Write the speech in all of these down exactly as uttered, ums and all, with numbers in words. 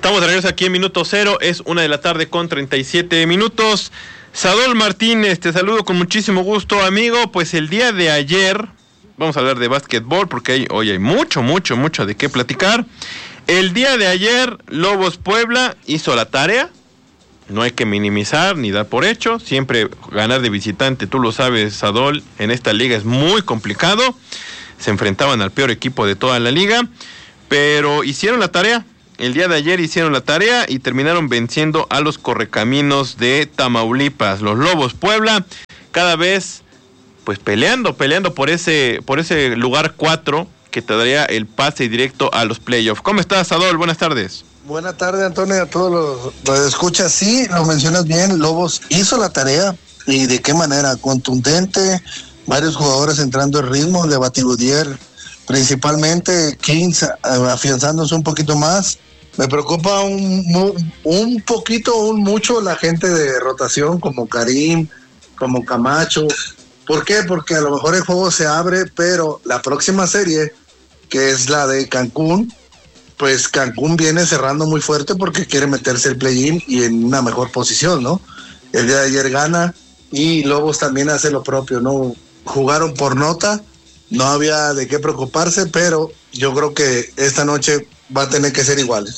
Estamos de regreso aquí en Minuto Cero, es una de la tarde con treinta y siete minutos. Sadol Martínez, te saludo con muchísimo gusto, amigo. Pues el día de ayer, vamos a hablar de básquetbol porque hay, hoy hay mucho, mucho, mucho de qué platicar. El día de ayer, Lobos Puebla hizo la tarea. No hay que minimizar ni dar por hecho. Siempre ganar de visitante, tú lo sabes, Sadol, en esta liga es muy complicado. Se enfrentaban al peor equipo de toda la liga, pero hicieron la tarea. El día de ayer hicieron la tarea y terminaron venciendo a los Correcaminos de Tamaulipas. Los Lobos Puebla cada vez pues peleando, peleando por ese, por ese lugar cuatro que te daría el pase directo a los playoffs. ¿Cómo estás, Sadol? Buenas tardes. Buenas tardes, Antonio, a todos los que escuchas. Sí, lo mencionas bien, Lobos hizo la tarea y de qué manera, contundente, varios jugadores entrando en ritmo, de Batibudier principalmente, Kings afianzándose un poquito más. Me preocupa un, un poquito, un mucho la gente de rotación como Karim, como Camacho. ¿Por qué? Porque a lo mejor el juego se abre, pero la próxima serie, que es la de Cancún, pues Cancún viene cerrando muy fuerte porque quiere meterse el play-in y en una mejor posición, ¿no? El día de ayer gana y Lobos también hace lo propio, ¿no? Jugaron por nota, no había de qué preocuparse, pero yo creo que esta noche va a tener que ser iguales.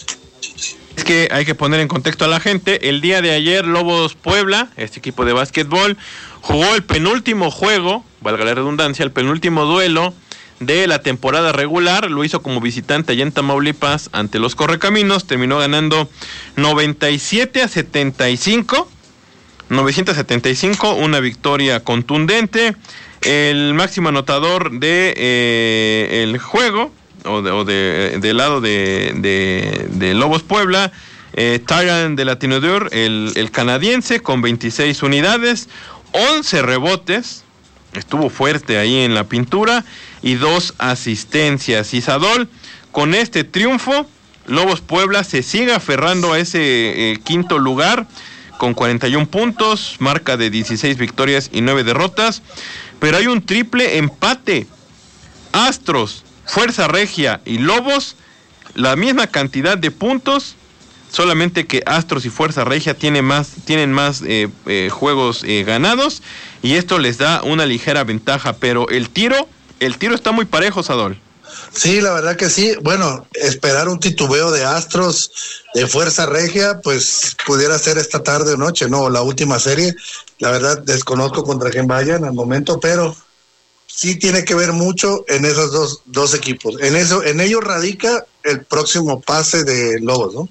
Es que hay que poner en contexto a la gente. El día de ayer Lobos Puebla, este equipo de básquetbol, jugó el penúltimo juego, valga la redundancia, el penúltimo duelo de la temporada regular. Lo hizo como visitante allá en Tamaulipas ante los Correcaminos. Terminó ganando noventa y siete a setenta y cinco. novecientos setenta y cinco, una victoria contundente. El máximo anotador de eh, el juego o de, o de del lado de, de, de Lobos Puebla, eh, Tyran de Latinodur, el, el canadiense, con veintiséis unidades, once rebotes, estuvo fuerte ahí en la pintura, y dos asistencias. Y Sadol, con este triunfo, Lobos Puebla se sigue aferrando a ese eh, quinto lugar, con cuarenta y un puntos, marca de dieciséis victorias y nueve derrotas, pero hay un triple empate. Astros, Fuerza Regia y Lobos, la misma cantidad de puntos, solamente que Astros y Fuerza Regia tienen más, tienen más eh, eh, juegos eh, ganados, y esto les da una ligera ventaja, pero el tiro, el tiro está muy parejo, Sadol. Sí, la verdad que sí. Bueno, esperar un titubeo de Astros, de Fuerza Regia, pues pudiera ser esta tarde o noche, no, la última serie. La verdad desconozco contra quién vayan al momento, pero sí tiene que ver mucho en esos dos, dos equipos. En eso, en ello radica el próximo pase de Lobos, ¿no?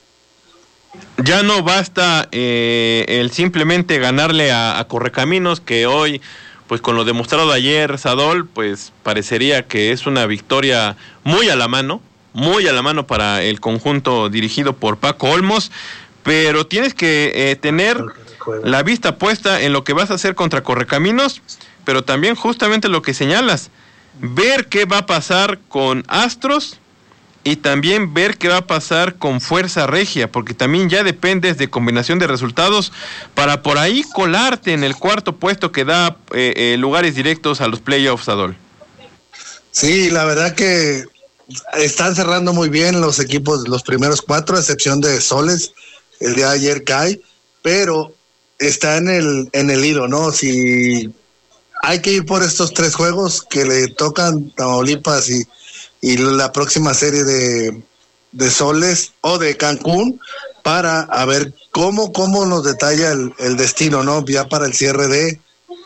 Ya no basta eh, el simplemente ganarle a, a Correcaminos, que hoy, pues con lo demostrado ayer, Sadol, pues parecería que es una victoria muy a la mano, muy a la mano para el conjunto dirigido por Paco Olmos, pero tienes que eh, tener la vista puesta en lo que vas a hacer contra Correcaminos, pero también justamente lo que señalas, ver qué va a pasar con Astros y también ver qué va a pasar con Fuerza Regia, porque también ya dependes de combinación de resultados para por ahí colarte en el cuarto puesto que da eh, eh, lugares directos a los playoffs, Adol. Sí, la verdad que están cerrando muy bien los equipos, los primeros cuatro, a excepción de Soles, el de ayer cae, pero está en el, en el hilo, ¿no? Si hay que ir por estos tres juegos que le tocan Tamaulipas y y la próxima serie de, de Soles o de Cancún, para a ver cómo, cómo nos detalla el, el destino, ¿no? Ya para el cierre de,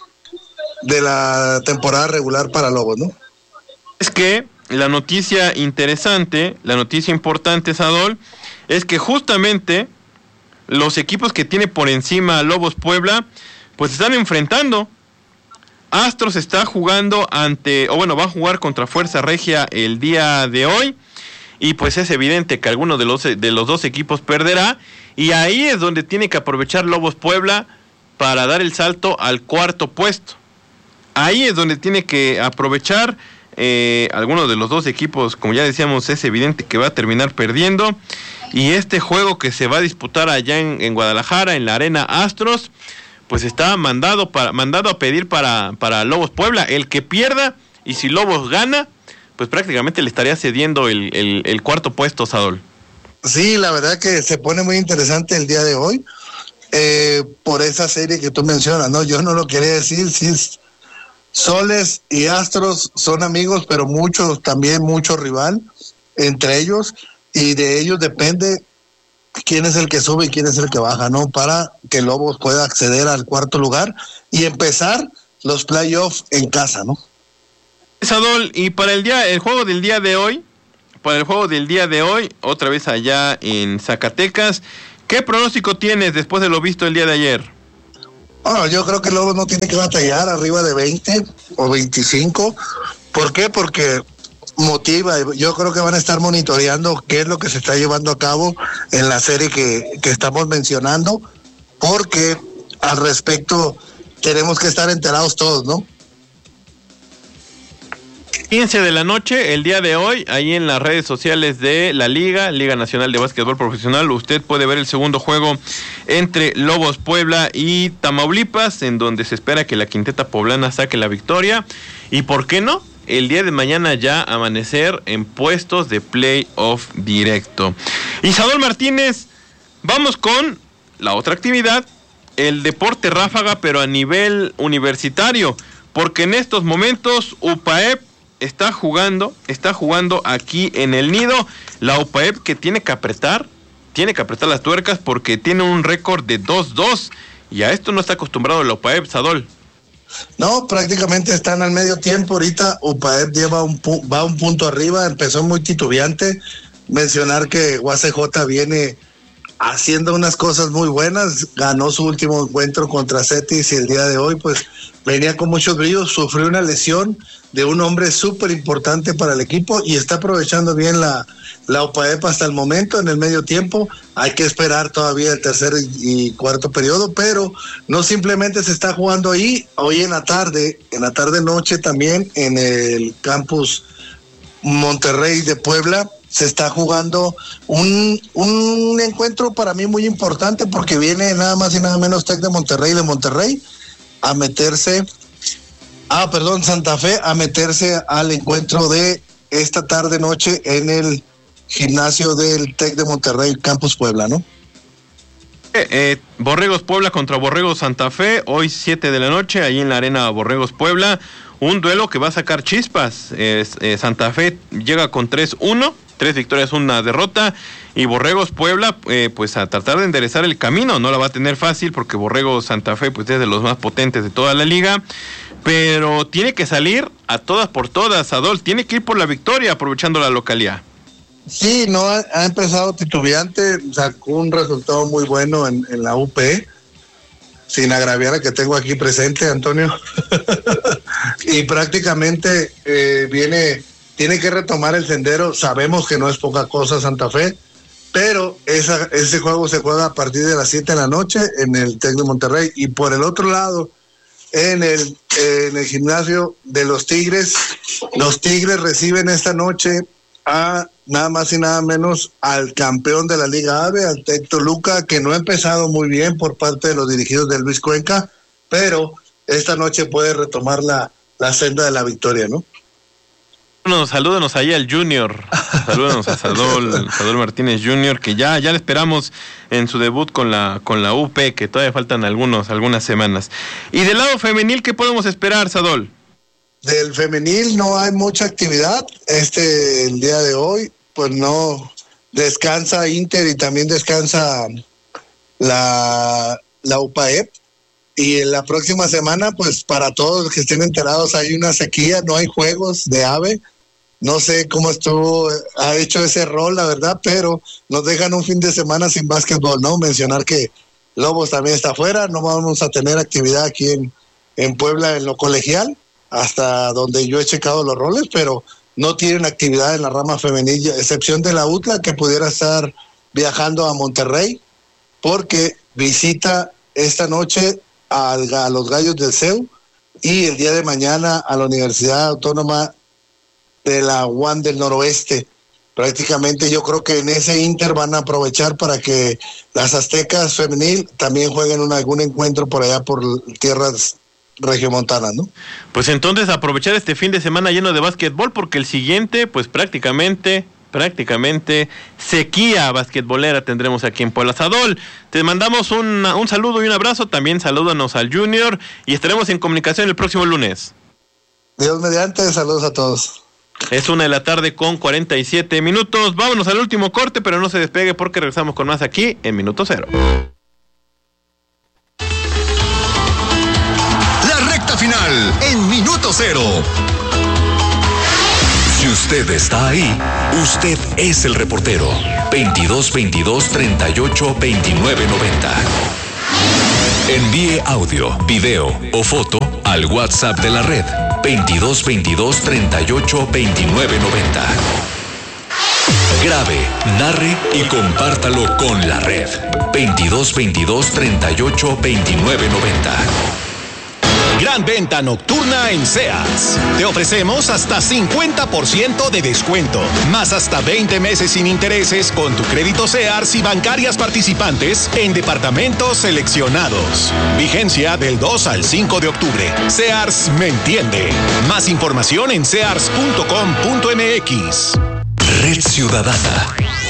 de la temporada regular para Lobos, ¿no? Es que la noticia interesante, la noticia importante, Sadol, es que justamente los equipos que tiene por encima Lobos Puebla, pues están enfrentando. Astros está jugando ante, o bueno, va a jugar contra Fuerza Regia el día de hoy, y pues es evidente que alguno de los, de los dos equipos perderá, y ahí es donde tiene que aprovechar Lobos Puebla para dar el salto al cuarto puesto. Ahí es donde tiene que aprovechar eh, alguno de los dos equipos, como ya decíamos, es evidente que va a terminar perdiendo, y este juego que se va a disputar allá en, en Guadalajara, en la Arena Astros, pues está mandado para mandado a pedir para, para Lobos Puebla. El que pierda, y si Lobos gana, pues prácticamente le estaría cediendo el, el, el cuarto puesto, Sadol. Sí, la verdad que se pone muy interesante el día de hoy, eh, por esa serie que tú mencionas, ¿no? Yo no lo quería decir, sí, Soles y Astros son amigos, pero muchos, también mucho rival entre ellos, y de ellos depende quién es el que sube y quién es el que baja, ¿no? Para que Lobos pueda acceder al cuarto lugar y empezar los playoffs en casa, ¿no? Sadol, y para el día, el juego del día de hoy, para el juego del día de hoy, otra vez allá en Zacatecas, ¿qué pronóstico tienes después de lo visto el día de ayer? Bueno, yo creo que Lobos no tiene que batallar arriba de veinte o veinticinco. ¿Por qué? Porque motiva. Yo creo que van a estar monitoreando qué es lo que se está llevando a cabo en la serie que, que estamos mencionando, porque al respecto tenemos que estar enterados todos, ¿no? quince de la noche, el día de hoy, ahí en las redes sociales de la Liga, Liga Nacional de Básquetbol Profesional, usted puede ver el segundo juego entre Lobos Puebla y Tamaulipas, en donde se espera que la quinteta poblana saque la victoria. Y ¿por qué no? El día de mañana ya amanecer en puestos de playoff directo. Isador Martínez, vamos con la otra actividad, el deporte ráfaga, pero a nivel universitario, porque en estos momentos U P A E P está jugando, está jugando aquí en el Nido, la U P A E P que tiene que apretar, tiene que apretar las tuercas porque tiene un récord de dos dos, y a esto no está acostumbrado la U P A E P, Sadol. No, prácticamente están al medio tiempo ahorita. U P A E P lleva un pu- va un punto arriba, empezó muy titubeante. Mencionar que U A C J viene haciendo unas cosas muy buenas, ganó su último encuentro contra Cetis y el día de hoy pues venía con muchos brillos, sufrió una lesión de un hombre súper importante para el equipo y está aprovechando bien la, la U P A E P hasta el momento en el medio tiempo. Hay que esperar todavía el tercer y cuarto periodo, pero no simplemente se está jugando ahí, hoy en la tarde, en la tarde noche también en el campus Monterrey de Puebla se está jugando un, un encuentro para mí muy importante porque viene nada más y nada menos Tec de Monterrey de Monterrey a meterse, ah, perdón, Santa Fe a meterse al encuentro de esta tarde noche en el gimnasio del Tec de Monterrey, Campus Puebla, ¿no? Eh, eh, Borregos Puebla contra Borregos Santa Fe, hoy siete de la noche, ahí en la arena Borregos Puebla, un duelo que va a sacar chispas. eh, eh, Santa Fe llega con tres uno, tres victorias, una derrota, y Borregos Puebla, eh, pues a tratar de enderezar el camino, no la va a tener fácil porque Borregos Santa Fe pues es de los más potentes de toda la liga, pero tiene que salir a todas por todas, Adol, tiene que ir por la victoria aprovechando la localidad. Sí, no ha, ha empezado titubeante, sacó un resultado muy bueno en, en la U P, sin agraviar a que tengo aquí presente, Antonio, y prácticamente eh, viene, tiene que retomar el sendero. Sabemos que no es poca cosa Santa Fe, pero esa, ese juego se juega a partir de las siete de la noche en el Tec de Monterrey, y por el otro lado, en el, en el gimnasio de los Tigres, los Tigres reciben esta noche a nada más y nada menos al campeón de la Liga AVE, al Tec Toluca, que no ha empezado muy bien por parte de los dirigidos de Luis Cuenca, pero esta noche puede retomar la, la senda de la victoria, ¿no? Bueno, salúdanos ahí al Junior, salúdanos a Sadol, Sadol Martínez Junior, que ya, ya le esperamos en su debut con la, con la U P, que todavía faltan algunos, algunas semanas. Y del lado femenil, ¿qué podemos esperar, Sadol? Del femenil no hay mucha actividad, este, el día de hoy, pues no, descansa Inter y también descansa la, la U P A E P, y en la próxima semana, pues para todos los que estén enterados, hay una sequía, no hay juegos de AVE. No sé cómo estuvo, ha hecho ese rol, la verdad, pero nos dejan un fin de semana sin básquetbol, ¿no? Mencionar que Lobos también está afuera, no vamos a tener actividad aquí en, en Puebla en lo colegial, hasta donde yo he checado los roles, pero no tienen actividad en la rama femenil, excepción de la U T L A, que pudiera estar viajando a Monterrey, porque visita esta noche a, a los Gallos del C E U y el día de mañana a la Universidad Autónoma de la U A N del Noroeste. Prácticamente yo creo que en ese Inter van a aprovechar para que las Aztecas femenil también jueguen un, algún encuentro por allá por tierras regiomontanas, ¿no? Pues entonces aprovechar este fin de semana lleno de básquetbol, porque el siguiente pues prácticamente prácticamente sequía basquetbolera tendremos aquí en Puebla. Sadol, te mandamos un, un saludo y un abrazo, también salúdanos al Junior y estaremos en comunicación el próximo lunes. Dios mediante, saludos a todos. Es una de la tarde con cuarenta y siete minutos, vámonos al último corte, pero no se despegue porque regresamos con más aquí en Minuto Cero. La recta final en Minuto Cero. Si usted está ahí, usted es el reportero. veintidós veintidós treinta y ocho veintinueve noventa. Envíe audio, video o foto al WhatsApp de la red veintidós veintidós treinta y ocho veintinueve noventa. Grabe, narre y compártalo con la red veintidós veintidós treinta y ocho veintinueve noventa. Gran venta nocturna en Sears. Te ofrecemos hasta cincuenta por ciento de descuento, más hasta veinte meses sin intereses con tu crédito Sears y bancarias participantes en departamentos seleccionados. Vigencia del dos al cinco de octubre. Sears me entiende. Más información en sears punto com punto m x. Red Ciudadana.